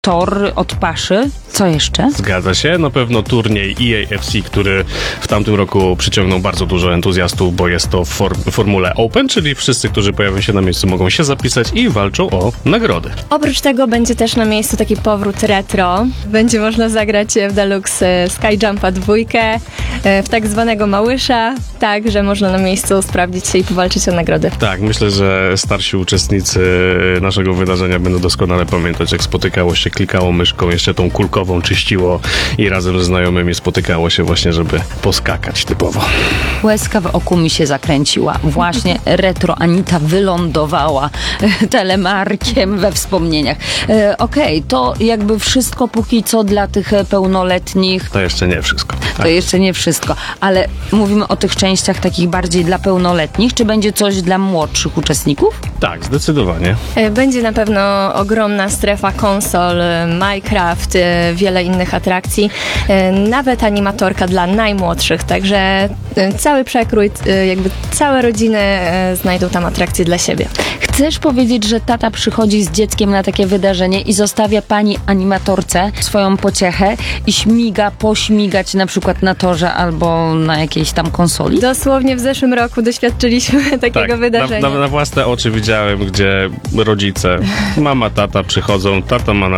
tor od paszy. Co jeszcze? Zgadza się. Na pewno turniej EAFC, który w tamtym roku przyciągnął bardzo dużo entuzjastów, bo jest to w formule Open, czyli wszyscy, którzy pojawią się na miejscu, mogą się zapisać i walczą o nagrody. Oprócz tego będzie też na miejscu taki powrót retro. Będzie można zagrać w Deluxe Skyjumpa 2, w tak zwanego Małysza, tak, że można na miejscu sprawdzić się i powalczyć o nagrody. Tak, myślę, że starsi uczestnicy naszego wydarzenia będą doskonale pamiętać, jak spotykało się, klikało myszką, jeszcze tą kulkową czyściło i razem ze znajomymi spotykało się właśnie, żeby poskakać typowo. Łezka w oku mi się zakręciła. Właśnie retro Anita wylądowała telemarkiem we wspomnieniach. Okej, to jakby wszystko póki co dla tych pełnoletnich. To jeszcze nie wszystko. To jeszcze nie wszystko, ale mówimy o tych częściach takich bardziej dla pełnoletnich. Czy będzie coś dla młodszych uczestników? Tak, zdecydowanie. Będzie na pewno ogromna strefa konsol, Minecraft, wiele innych atrakcji, nawet animatorka dla najmłodszych, także cały przekrój, jakby całe rodziny znajdą tam atrakcje dla siebie. Chcesz powiedzieć, że tata przychodzi z dzieckiem na takie wydarzenie i zostawia pani animatorce swoją pociechę i pośmigać na przykład na torze albo na jakiejś tam konsoli? Dosłownie w zeszłym roku doświadczyliśmy takiego wydarzenia. Na własne oczy widziałem, gdzie rodzice, mama, tata przychodzą, tata ma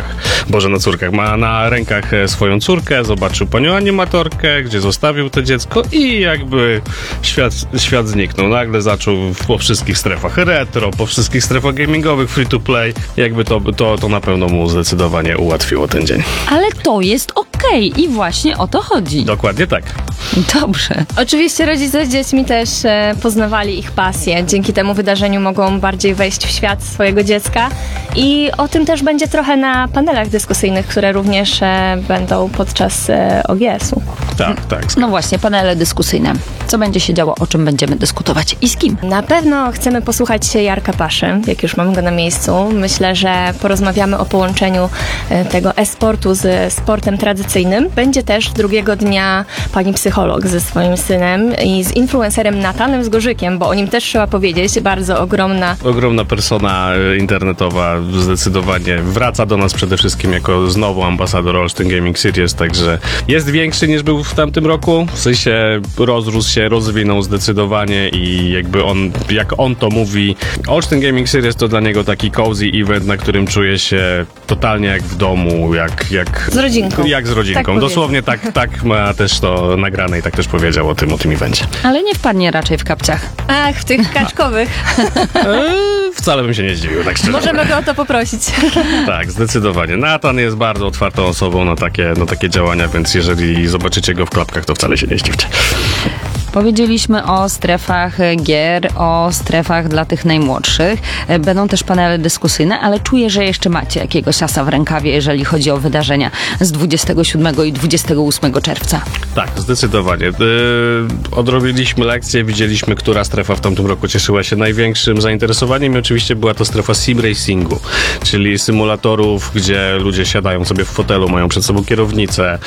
ma na rękach swoją córkę, zobaczył panią animatorkę, gdzie zostawił to dziecko i jakby świat zniknął. Nagle zaczął po wszystkich strefach retro, po wszystkich strefach gamingowych, free to play. Jakby to na pewno mu zdecydowanie ułatwiło ten dzień. Ale to jest okej i właśnie o to chodzi. Dokładnie tak. Dobrze. Oczywiście rodzice z dziećmi też poznawali ich pasję. Dzięki temu wydarzeniu mogą bardziej wejść w świat swojego dziecka i o tym też będzie trochę na panelach dyskusyjnych, które również będą podczas OGS-u. Tak. No właśnie, panele dyskusyjne. Co będzie się działo, o czym będziemy dyskutować i z kim? Na pewno chcemy posłuchać się Jarka Paszy, jak już mamy go na miejscu. Myślę, że porozmawiamy o połączeniu tego e-sportu z sportem tradycyjnym. Będzie też drugiego dnia pani psycholog ze swoim synem i z influencerem Natanem Zgorzykiem, bo o nim też trzeba powiedzieć, bardzo ogromna persona internetowa, zdecydowanie wraca do nas przede wszystkim jako znowu ambasador Olsztyn Gaming Series, także jest większy niż był w tamtym roku, w sensie rozrósł się, rozwinął zdecydowanie i jakby jak on to mówi, Olsztyn Gaming Series to dla niego taki cozy event, na którym czuje się totalnie jak w domu, jak z rodzinką. Jak z rodzinką. Tak dosłownie tak ma też to nagrane i tak też powiedział o tym evencie. Ale nie wpadnie raczej w kapciach. Ach, w tych kaczkowych. Wcale bym się nie zdziwił, tak szczerze. Możemy go o to poprosić. Tak, zdecydowanie. Natan jest bardzo otwartą osobą na takie działania, więc jeżeli zobaczycie go w klapkach, to wcale się nie zdziwcie. Powiedzieliśmy o strefach gier, o strefach dla tych najmłodszych. Będą też panele dyskusyjne, ale czuję, że jeszcze macie jakiegoś asa w rękawie, jeżeli chodzi o wydarzenia z 27 i 28 czerwca. Tak, zdecydowanie. Odrobiliśmy lekcję, widzieliśmy, która strefa w tamtym roku cieszyła się największym zainteresowaniem i oczywiście była to strefa sim racingu, czyli symulatorów, gdzie ludzie siadają sobie w fotelu, mają przed sobą kierownicę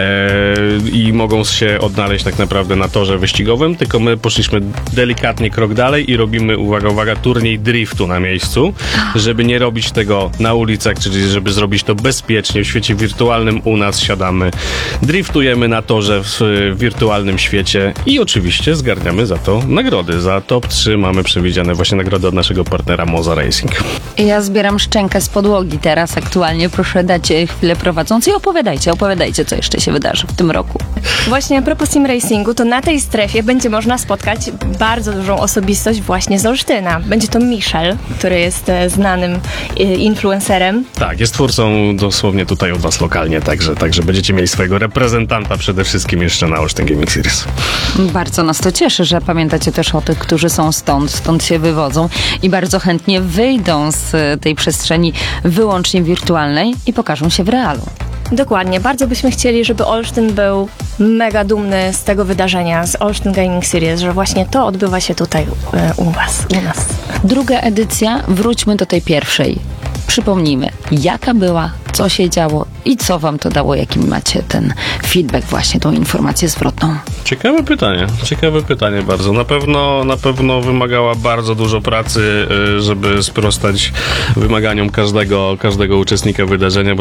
i mogą się odnaleźć tak naprawdę na torze wyścigowym, tylko my poszliśmy delikatnie krok dalej i robimy, uwaga, turniej driftu na miejscu, żeby nie robić tego na ulicach, czyli żeby zrobić to bezpiecznie. W świecie wirtualnym u nas siadamy, driftujemy na torze w wirtualnym świecie i oczywiście zgarniamy za to nagrody. Za top 3 mamy przewidziane właśnie nagrody od naszego partnera Moza Racing. Ja zbieram szczękę z podłogi teraz aktualnie. Proszę dać chwilę prowadzącej. Opowiadajcie, co jeszcze się wydarzy w tym roku. Właśnie a propos sim racingu, to na tej strefie będzie można spotkać bardzo dużą osobistość właśnie z Olsztyna. Będzie to Michel, który jest znanym influencerem. Tak, jest twórcą dosłownie tutaj od was lokalnie, także będziecie mieli swojego reprezentanta przede wszystkim jeszcze na Olsztyn Gaming Series. Bardzo nas to cieszy, że pamiętacie też o tych, którzy są stąd się wywodzą i bardzo chętnie wyjdą z tej przestrzeni wyłącznie wirtualnej i pokażą się w realu. Dokładnie. Bardzo byśmy chcieli, żeby Olsztyn był mega dumny z tego wydarzenia, z Olsztyn Gaming Series, że właśnie to odbywa się tutaj u nas. Druga edycja, wróćmy do tej pierwszej. Przypomnijmy, jaka była, co się działo i co wam to dało, jaki macie ten feedback, właśnie tą informację zwrotną. Ciekawe pytanie bardzo. Na pewno wymagała bardzo dużo pracy, żeby sprostać wymaganiom każdego uczestnika wydarzenia, bo